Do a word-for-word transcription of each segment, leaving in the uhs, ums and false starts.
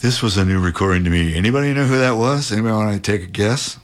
This was a new recording to me. Anybody know who that was? Anybody want to take a guess?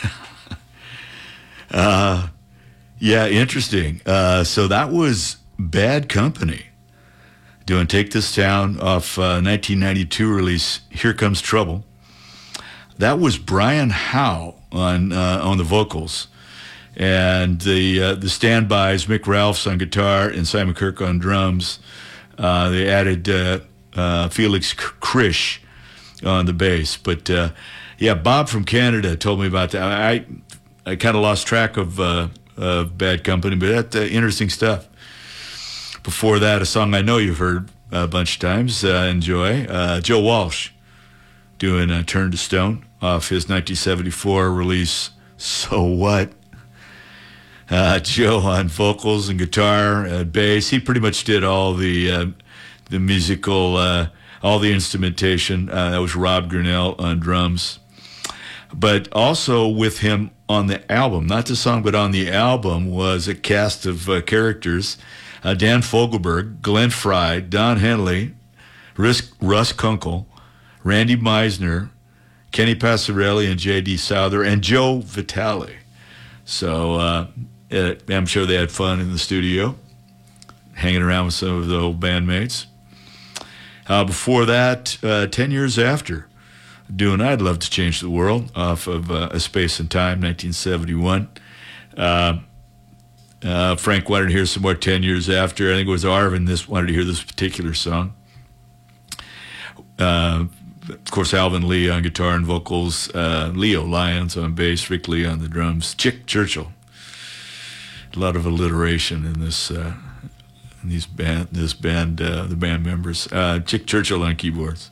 uh, yeah, interesting. Uh, so that was Bad Company doing Take This Town off uh, nineteen ninety-two release, Here Comes Trouble. That was Brian Howe on uh, on the vocals. And the uh, the standbys, Mick Ralphs on guitar and Simon Kirke on drums. Uh, they added uh, uh, Felix Krish on the bass. But, uh, yeah, Bob from Canada told me about that. I I kind of lost track of, uh, of Bad Company, but that's uh, interesting stuff. Before that, a song I know you've heard a bunch of times, uh, enjoy, uh, Joe Walsh doing uh, Turn to Stone off his nineteen seventy-four release, So What? Uh, Joe on vocals and guitar, uh, bass. He pretty much did all the uh, the musical, uh, all the instrumentation. Uh, that was Rob Grinnell on drums. But also with him on the album, not the song, but on the album was a cast of uh, characters. Uh, Dan Fogelberg, Glenn Frey, Don Henley, Russ, Russ Kunkel, Randy Meisner, Kenny Passarelli and J D Souther, and Joe Vitale. So uh, I'm sure they had fun in the studio, hanging around with some of the old bandmates. Uh, before that, uh, ten years after, doing I'd Love to Change the World off of uh, A Space and Time, nineteen seventy-one. Uh, uh, Frank wanted to hear some more ten years after. I think it was Arvin this wanted to hear this particular song. Uh, of course, Alvin Lee on guitar and vocals, uh, Leo Lyons on bass, Rick Lee on the drums, Chick Churchill. A lot of alliteration in this uh, in these band, this band, uh, the band members. Uh, Chick Churchill on keyboards.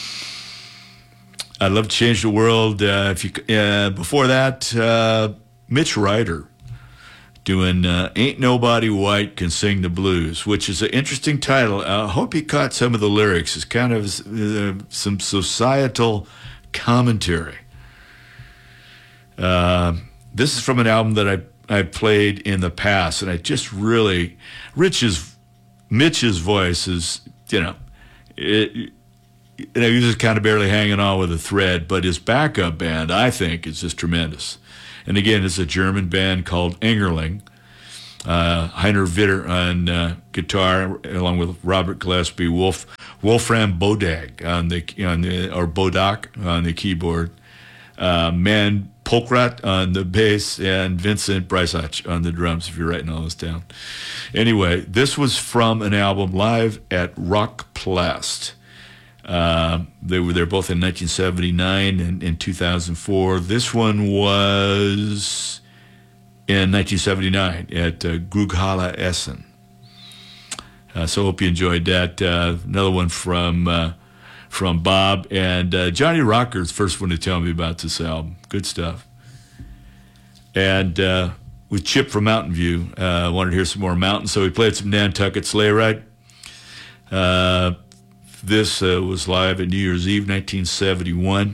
I'd Love to Change the World. Uh, if you uh, before that, uh, Mitch Ryder doing uh, Ain't Nobody White Can Sing the Blues, which is an interesting title. I uh, hope you caught some of the lyrics. It's kind of uh, some societal commentary. Uh, this is from an album that I I played in the past, and I just really, Rich's, Mitch's voice is, you know, it, you know, he's just kind of barely hanging on with a thread, but his backup band, I think, is just tremendous. And again, it's a German band called Engerling. Uh, Heiner Witter on uh, guitar, along with Robert Gillespie, Wolf, Wolfram Bodag on the on the or Bodak on the keyboard, uh, Man Polkrat on the bass, and Vincent Breisach on the drums. If you're writing all this down, anyway, this was from an album Live at Rockplast. Uh, they were there both in nineteen seventy-nine and in two thousand four. This one was in nineteen seventy-nine at uh, Grughalle Essen. Uh, so hope you enjoyed that. Uh, another one from uh, from Bob. And uh, Johnny Rocker's first one to tell me about this album. Good stuff. And uh, with Chip from Mountain View, I uh, wanted to hear some more Mountain, so we played some Nantucket Sleigh Ride. Uh, this uh, was live at New Year's Eve, nineteen seventy-one.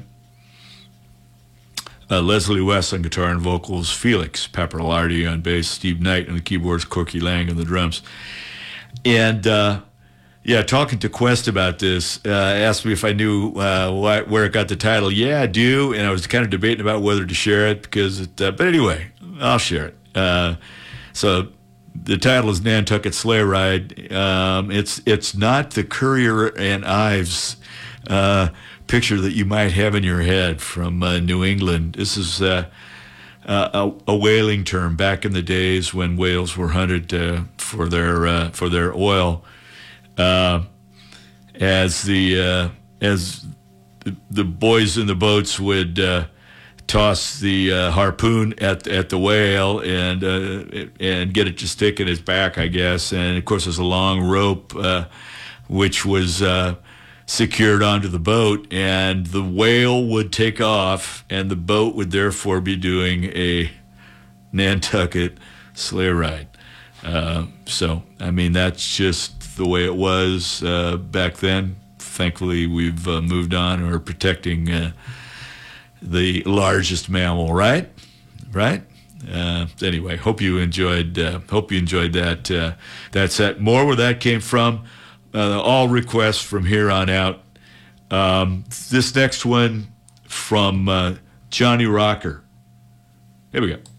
Uh, Leslie West on guitar and vocals, Felix Pappalardi on bass, Steve Knight on the keyboards, Corky Lang on the drums. And, uh, yeah, talking to Quest about this, uh, asked me if I knew uh, why, where it got the title. Yeah, I do, and I was kind of debating about whether to share it, because it, uh, but anyway, I'll share it. Uh, so the title is Nantucket Sleigh Ride. Um, it's, it's not the Currier and Ives uh picture that you might have in your head from uh, New England. This is uh, uh, a, a whaling term back in the days when whales were hunted uh, for their uh, for their oil. Uh, as the uh, as the, the boys in the boats would uh, toss the uh, harpoon at at the whale and uh, and get it to stick in his back, I guess. And of course, there's a long rope uh, which was Uh, secured onto the boat, and the whale would take off, and the boat would therefore be doing a Nantucket sleigh ride. Uh, so, I mean, that's just the way it was uh, back then. Thankfully, we've uh, moved on, and we're protecting uh, the largest mammal, right? Right? Uh, anyway, hope you enjoyed. Uh, hope you enjoyed that. Uh, that set. More where that came from. Uh, all requests from here on out Um, this next one from uh, Johnny Rocker. Here we go.